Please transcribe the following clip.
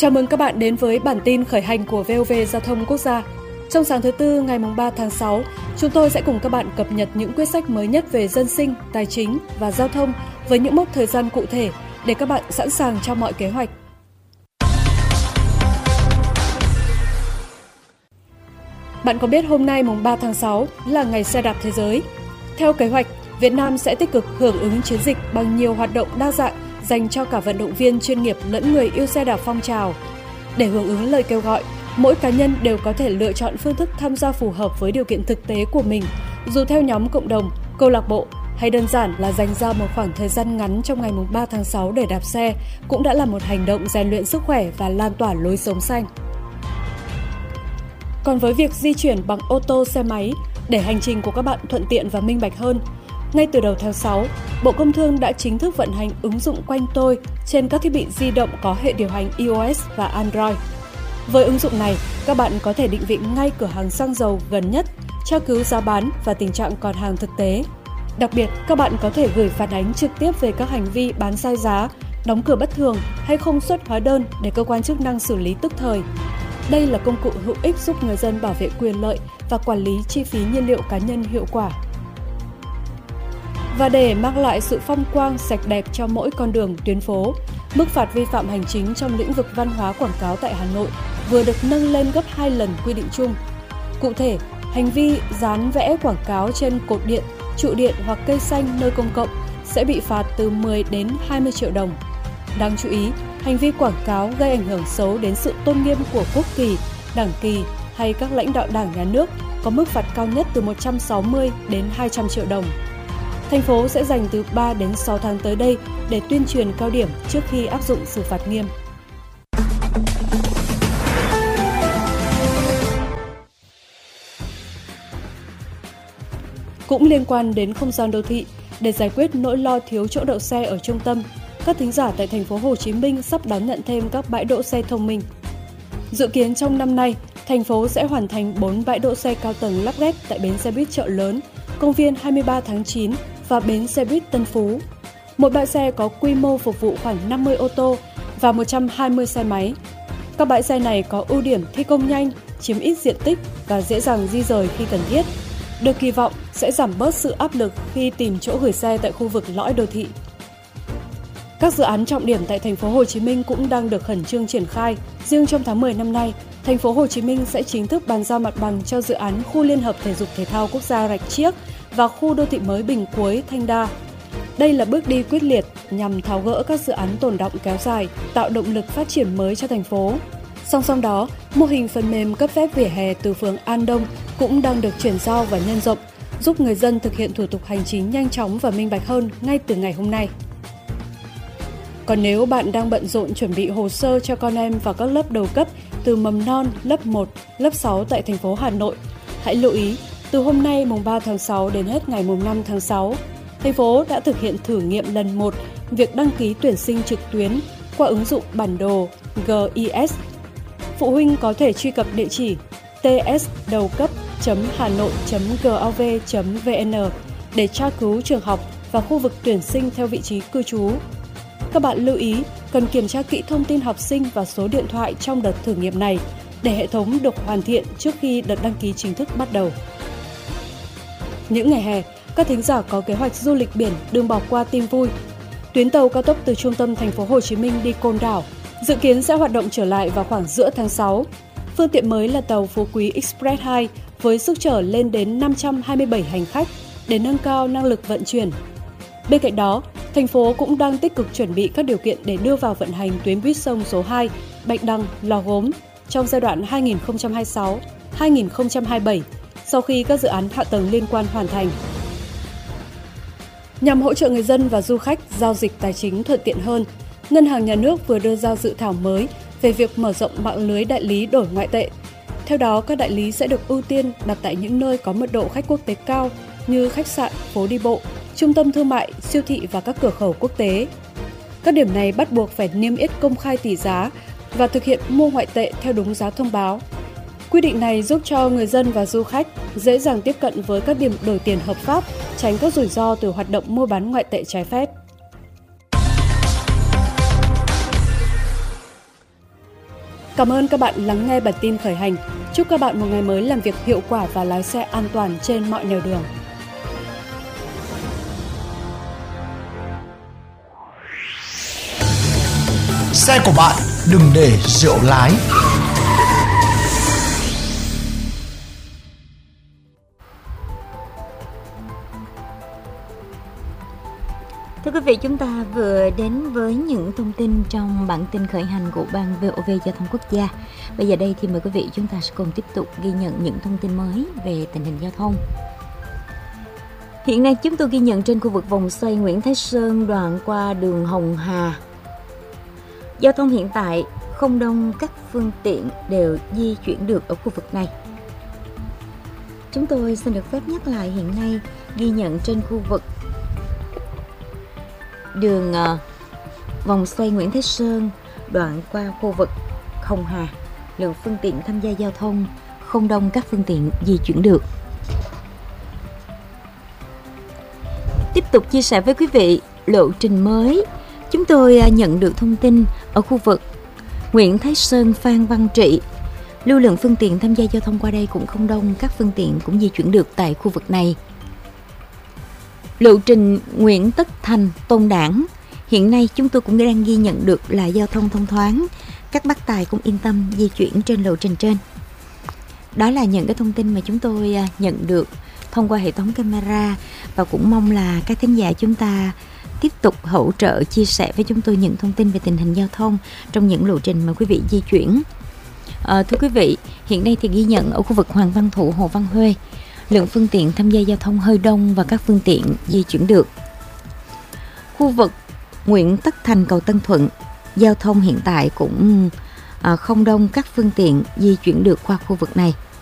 Chào mừng các bạn đến với bản tin khởi hành của VOV Giao thông Quốc gia. Trong sáng thứ Tư ngày 3 tháng 6, chúng tôi sẽ cùng các bạn cập nhật những quyết sách mới nhất về dân sinh, tài chính và giao thông với những mốc thời gian cụ thể để các bạn sẵn sàng cho mọi kế hoạch. Bạn có biết hôm nay 3 tháng 6 là ngày xe đạp thế giới? Theo kế hoạch, Việt Nam sẽ tích cực hưởng ứng chiến dịch bằng nhiều hoạt động đa dạng dành cho cả vận động viên chuyên nghiệp lẫn người yêu xe đạp phong trào. Để hưởng ứng lời kêu gọi, mỗi cá nhân đều có thể lựa chọn phương thức tham gia phù hợp với điều kiện thực tế của mình, dù theo nhóm cộng đồng, câu lạc bộ hay đơn giản là dành ra một khoảng thời gian ngắn trong ngày 3 tháng 6 để đạp xe cũng đã là một hành động rèn luyện sức khỏe và lan tỏa lối sống xanh. Còn với việc di chuyển bằng ô tô xe máy để hành trình của các bạn thuận tiện và minh bạch hơn, ngay từ đầu tháng 6, Bộ Công Thương đã chính thức vận hành ứng dụng Quanh Tôi trên các thiết bị di động có hệ điều hành iOS và Android. Với ứng dụng này, các bạn có thể định vị ngay cửa hàng xăng dầu gần nhất, tra cứu giá bán và tình trạng còn hàng thực tế. Đặc biệt, các bạn có thể gửi phản ánh trực tiếp về các hành vi bán sai giá, đóng cửa bất thường hay không xuất hóa đơn để cơ quan chức năng xử lý tức thời. Đây là công cụ hữu ích giúp người dân bảo vệ quyền lợi và quản lý chi phí nhiên liệu cá nhân hiệu quả. Và để mang lại sự phong quang sạch đẹp cho mỗi con đường, tuyến phố, mức phạt vi phạm hành chính trong lĩnh vực văn hóa quảng cáo tại Hà Nội vừa được nâng lên gấp 2 lần quy định chung. Cụ thể, hành vi dán vẽ quảng cáo trên cột điện, trụ điện hoặc cây xanh nơi công cộng sẽ bị phạt từ 10 đến 20 triệu đồng. Đáng chú ý, hành vi quảng cáo gây ảnh hưởng xấu đến sự tôn nghiêm của quốc kỳ, đảng kỳ hay các lãnh đạo đảng nhà nước có mức phạt cao nhất từ 160 đến 200 triệu đồng. Thành phố sẽ dành từ 3 đến 6 tháng tới đây để tuyên truyền cao điểm trước khi áp dụng xử phạt nghiêm. Cũng liên quan đến không gian đô thị, để giải quyết nỗi lo thiếu chỗ đậu xe ở trung tâm, các thính giả tại thành phố Hồ Chí Minh sắp đón nhận thêm các bãi đỗ xe thông minh. Dự kiến trong năm nay, thành phố sẽ hoàn thành 4 bãi đỗ xe cao tầng lắp ghép tại bến xe buýt Chợ Lớn, công viên 23 tháng 9 và bến xe buýt Tân Phú. Mỗi bãi xe có quy mô phục vụ khoảng 50 ô tô và 120 xe máy. Các bãi xe này có ưu điểm thi công nhanh, chiếm ít diện tích và dễ dàng di rời khi cần thiết. Được kỳ vọng sẽ giảm bớt sự áp lực khi tìm chỗ gửi xe tại khu vực lõi đô thị. Các dự án trọng điểm tại thành phố Hồ Chí Minh cũng đang được khẩn trương triển khai. Riêng trong tháng 10 năm nay, thành phố Hồ Chí Minh sẽ chính thức bàn giao mặt bằng cho dự án khu liên hợp thể dục thể thao quốc gia Rạch Chiếc và khu đô thị mới Bình Quế, Thanh Đa. Đây là bước đi quyết liệt nhằm tháo gỡ các dự án tồn đọng kéo dài, tạo động lực phát triển mới cho thành phố. Song song đó, mô hình phần mềm cấp phép vỉa hè từ phường An Đông cũng đang được chuyển giao và nhân rộng, giúp người dân thực hiện thủ tục hành chính nhanh chóng và minh bạch hơn ngay từ ngày hôm nay. Còn nếu bạn đang bận rộn chuẩn bị hồ sơ cho con em vào các lớp đầu cấp từ mầm non, lớp 1, lớp 6 tại thành phố Hà Nội, hãy lưu ý, từ hôm nay 3 tháng 6 đến hết ngày 5 tháng 6, thành phố đã thực hiện thử nghiệm lần 1 việc đăng ký tuyển sinh trực tuyến qua ứng dụng bản đồ GIS. Phụ huynh có thể truy cập địa chỉ tsdauccấp.hanoi.gov.vn để tra cứu trường học và khu vực tuyển sinh theo vị trí cư trú. Các bạn lưu ý cần kiểm tra kỹ thông tin học sinh và số điện thoại trong đợt thử nghiệm này để hệ thống được hoàn thiện trước khi đợt đăng ký chính thức bắt đầu. Những ngày hè, các thính giả có kế hoạch du lịch biển đừng bỏ qua tin vui. Tuyến tàu cao tốc từ trung tâm thành phố Hồ Chí Minh đi Côn Đảo dự kiến sẽ hoạt động trở lại vào khoảng giữa tháng 6. Phương tiện mới là tàu Phú Quý Express 2 với sức chở lên đến 527 hành khách để nâng cao năng lực vận chuyển. Bên cạnh đó, thành phố cũng đang tích cực chuẩn bị các điều kiện để đưa vào vận hành tuyến buýt sông số 2 Bạch Đằng - Lò Gốm trong giai đoạn 2026-2027 sau khi các dự án hạ tầng liên quan hoàn thành. Nhằm hỗ trợ người dân và du khách giao dịch tài chính thuận tiện hơn, Ngân hàng Nhà nước vừa đưa ra dự thảo mới về việc mở rộng mạng lưới đại lý đổi ngoại tệ. Theo đó, các đại lý sẽ được ưu tiên đặt tại những nơi có mật độ khách quốc tế cao như khách sạn, phố đi bộ, trung tâm thương mại, siêu thị và các cửa khẩu quốc tế. Các điểm này bắt buộc phải niêm yết công khai tỷ giá và thực hiện mua ngoại tệ theo đúng giá thông báo. Quy định này giúp cho người dân và du khách dễ dàng tiếp cận với các điểm đổi tiền hợp pháp, tránh các rủi ro từ hoạt động mua bán ngoại tệ trái phép. Cảm ơn các bạn lắng nghe bản tin khởi hành. Chúc các bạn một ngày mới làm việc hiệu quả và lái xe an toàn trên mọi nẻo đường. Xe của bạn đừng để rượu lái. Thưa quý vị, chúng ta vừa đến với những thông tin trong bản tin khởi hành của Ban VOV Giao thông Quốc gia. Bây giờ đây thì mời quý vị chúng ta sẽ cùng tiếp tục ghi nhận những thông tin mới về tình hình giao thông. Hiện nay chúng tôi ghi nhận trên khu vực vòng xoay Nguyễn Thái Sơn đoạn qua đường Hồng Hà. Giao thông hiện tại không đông, các phương tiện đều di chuyển được ở khu vực này. Chúng tôi xin được phép nhắc lại hiện nay ghi nhận trên khu vực đường vòng xoay Nguyễn Thái Sơn đoạn qua khu vực Hồng Hà, lượng phương tiện tham gia giao thông không đông, các phương tiện di chuyển được. Tiếp tục chia sẻ với quý vị lộ trình mới. Chúng tôi nhận được thông tin ở khu vực Nguyễn Thái Sơn, Phan Văn Trị, lưu lượng phương tiện tham gia giao thông qua đây cũng không đông, các phương tiện cũng di chuyển được tại khu vực này. Lộ trình Nguyễn Tất Thành, Tôn Đản, hiện nay chúng tôi cũng đang ghi nhận được là giao thông thông thoáng, các bác tài cũng yên tâm di chuyển trên lộ trình trên. Đó là những cái thông tin mà chúng tôi nhận được thông qua hệ thống camera, và cũng mong là các thính giả chúng ta tiếp tục hỗ trợ chia sẻ với chúng tôi những thông tin về tình hình giao thông trong những lộ trình mà quý vị di chuyển. Thưa quý vị, hiện nay thì ghi nhận ở khu vực Hoàng Văn Thụ, Hồ Văn Huê, lượng phương tiện tham gia giao thông hơi đông và các phương tiện di chuyển được. Khu vực Nguyễn Tất Thành, cầu Tân Thuận, giao thông hiện tại cũng không đông, các phương tiện di chuyển được qua khu vực này.